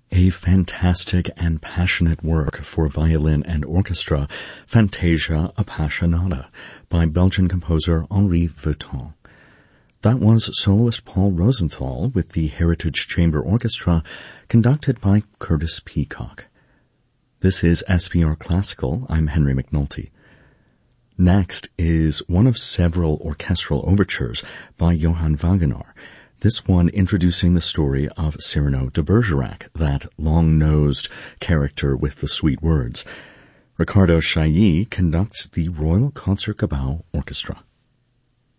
A fantastic and passionate work for violin and orchestra, Fantasia Appassionata, by Belgian composer Henri Wetton. That was soloist Paul Rosenthal with the Heritage Chamber Orchestra, conducted by Curtis Peacock. This is SPR Classical. I'm Henry McNulty. Next is one of several orchestral overtures by Johann Wagenaar, this one introducing the story of Cyrano de Bergerac, that long-nosed character with the sweet words. Ricardo Chailly conducts the Royal Concertgebouw Orchestra.